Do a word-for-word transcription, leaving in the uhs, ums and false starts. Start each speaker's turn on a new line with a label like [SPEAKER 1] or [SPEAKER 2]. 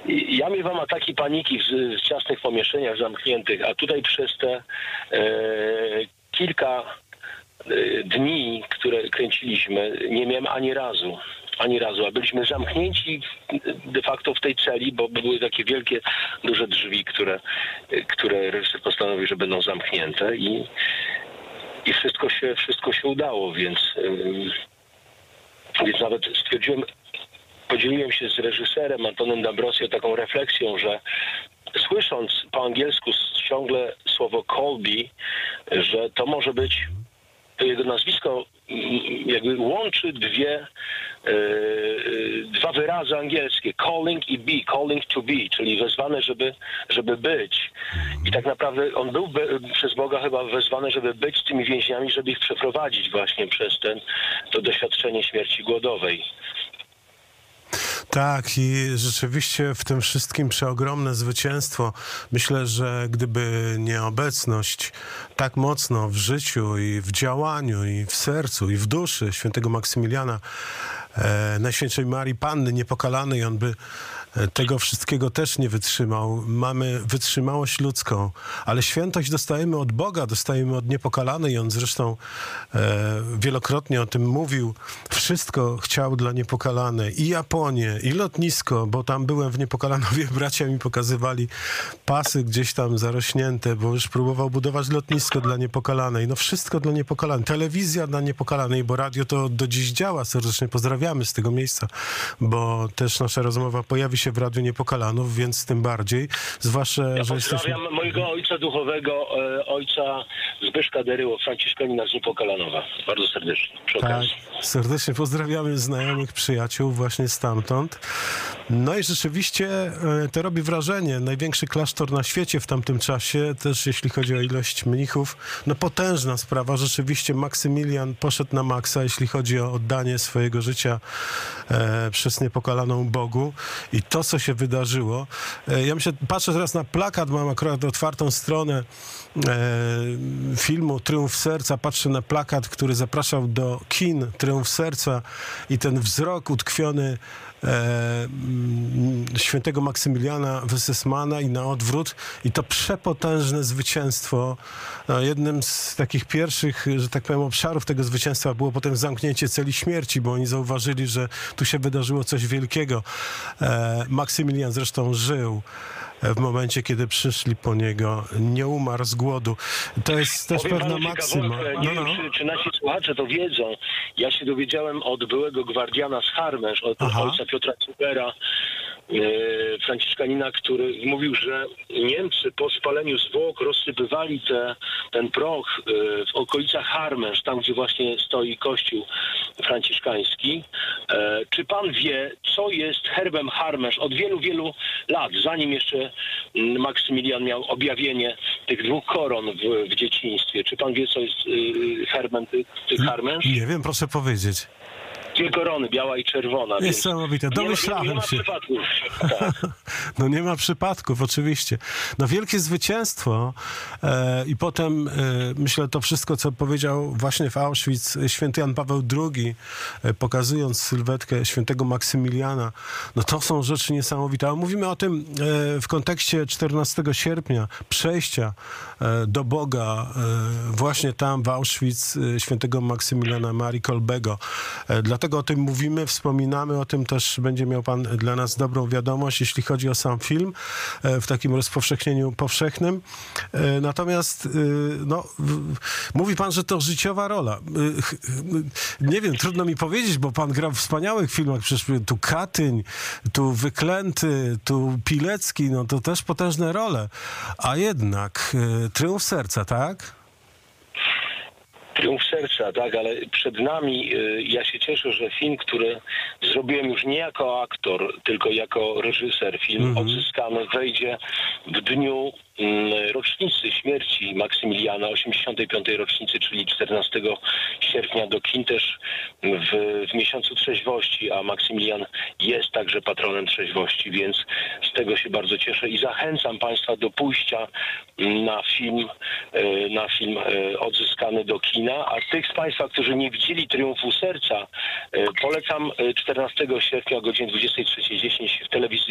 [SPEAKER 1] I ja miewam ataki paniki w, w ciasnych pomieszczeniach zamkniętych, a tutaj przez te e, kilka e, dni, które kręciliśmy, nie miałem ani razu. Ani razu, a byliśmy zamknięci de facto w tej celi, bo były takie wielkie, duże drzwi, które, które reżyser postanowił, że będą zamknięte i, i wszystko się, wszystko się udało, więc, yy, więc nawet stwierdziłem, podzieliłem się z reżyserem Antonem D'Ambrosio taką refleksją, że słysząc po angielsku ciągle słowo Colby, że to może być, to jego nazwisko jakby łączy dwie, yy, dwa wyrazy angielskie, calling i be, calling to be, czyli wezwane, żeby, żeby być. I tak naprawdę on był be, przez Boga chyba wezwany, żeby być z tymi więźniami, żeby ich przeprowadzić właśnie przez ten, to doświadczenie śmierci głodowej.
[SPEAKER 2] Tak, i rzeczywiście w tym wszystkim przeogromne zwycięstwo. Myślę, że gdyby nie obecność tak mocno w życiu i w działaniu, i w sercu, i w duszy świętego Maksymiliana, e, Najświętszej Marii Panny Niepokalanej, on by tego wszystkiego też nie wytrzymał. Mamy wytrzymałość ludzką, ale świętość dostajemy od Boga, dostajemy od Niepokalanej. On zresztą e, wielokrotnie o tym mówił. Wszystko chciał dla Niepokalanej. I Japonię, i lotnisko, bo tam byłem w Niepokalanowie, bracia mi pokazywali pasy gdzieś tam zarośnięte, bo już próbował budować lotnisko dla Niepokalanej. No wszystko dla Niepokalanej. Telewizja dla Niepokalanej, bo radio to do dziś działa. Serdecznie pozdrawiamy z tego miejsca, bo też nasza rozmowa pojawi się w Radiu Niepokalanów, więc tym bardziej. Zwłaszcza,
[SPEAKER 1] ja
[SPEAKER 2] że
[SPEAKER 1] pozdrawiam
[SPEAKER 2] jesteśmy...
[SPEAKER 1] mojego ojca duchowego, e, ojca Zbyszka Deryło, Franciszkanina z Niepokalanowa. Bardzo serdecznie. Przy
[SPEAKER 2] Tak,
[SPEAKER 1] okazji.
[SPEAKER 2] serdecznie pozdrawiamy znajomych, przyjaciół właśnie stamtąd. No i rzeczywiście e, to robi wrażenie. Największy klasztor na świecie w tamtym czasie, też jeśli chodzi o ilość mnichów. No potężna sprawa. Rzeczywiście Maksymilian poszedł na maksa, jeśli chodzi o oddanie swojego życia e, przez Niepokalaną Bogu. I to, co się wydarzyło. E, ja myślę, patrzę teraz na plakat, mam akurat otwartą stronę e, filmu Triumf Serca. Patrzę na plakat, który zapraszał do kin Triumf Serca i ten wzrok utkwiony E, świętego Maksymiliana Wessesmana i na odwrót. I to przepotężne zwycięstwo. No, jednym z takich pierwszych, że tak powiem, obszarów tego zwycięstwa było potem zamknięcie celi śmierci, bo oni zauważyli, że tu się wydarzyło coś wielkiego. E, Maksymilian zresztą żył w momencie, kiedy przyszli po niego. Nie umarł z głodu. To jest też
[SPEAKER 1] Powiem
[SPEAKER 2] pewna
[SPEAKER 1] panu
[SPEAKER 2] maksyma.
[SPEAKER 1] Nie
[SPEAKER 2] No, no.
[SPEAKER 1] wiem, czy, czy nasi słuchacze to wiedzą. Ja się dowiedziałem od byłego gwardiana z Harmesz, od
[SPEAKER 2] Aha.
[SPEAKER 1] ojca Piotra Cubera, e, franciszkanina, który mówił, że Niemcy po spaleniu zwłok rozsypywali te, ten proch e, w okolicach Harmesz, tam gdzie właśnie stoi kościół franciszkański. E, czy pan wie, co jest herbem Harmesz od wielu, wielu lat, zanim jeszcze Maksymilian miał objawienie tych dwóch koron w, w dzieciństwie? Czy pan wie, co jest y, herbem tych, tych Harmesz?
[SPEAKER 2] Nie wiem, proszę powiedzieć.
[SPEAKER 1] Dwie korony, biała i czerwona.
[SPEAKER 2] Niesamowite, domyślałem
[SPEAKER 1] nie ma, nie,
[SPEAKER 2] się.
[SPEAKER 1] nie ma przypadków. Tak.
[SPEAKER 2] No nie ma przypadków, oczywiście. No wielkie zwycięstwo e, i potem e, myślę to wszystko, co powiedział właśnie w Auschwitz święty Jan Paweł drugi, e, pokazując sylwetkę świętego Maksymiliana, no to są rzeczy niesamowite. Ale mówimy o tym e, w kontekście czternastego sierpnia, przejścia e, do Boga e, właśnie tam w Auschwitz e, świętego Maksymiliana Marii Kolbego. E, dlatego o tym mówimy, wspominamy, o tym też będzie miał pan dla nas dobrą wiadomość, jeśli chodzi o sam film, w takim rozpowszechnieniu powszechnym. Natomiast no, mówi pan, że to życiowa rola. Nie wiem, trudno mi powiedzieć, bo pan grał w wspaniałych filmach, przecież tu Katyń, tu Wyklęty, tu Pilecki, no to też potężne role. A jednak Triumf Serca, tak?
[SPEAKER 1] Triumf Serca, tak, ale przed nami, y, ja się cieszę, że film, który zrobiłem już nie jako aktor, tylko jako reżyser, film
[SPEAKER 2] Mhm.
[SPEAKER 1] Odzyskany, wejdzie w dniu y, rocznicy śmierci Maksymiliana, osiemdziesiątej piątej rocznicy, czyli czternastego sierpnia do kin też w, w miesiącu trzeźwości, a Maksymilian jest także patronem trzeźwości, więc z tego się bardzo cieszę i zachęcam państwa do pójścia na film, y, na film y, Odzyskany do kin. A tych z państwa, którzy nie widzieli Triumfu Serca, polecam czternastego sierpnia o godzinie dwudziestej trzeciej dziesięć w telewizji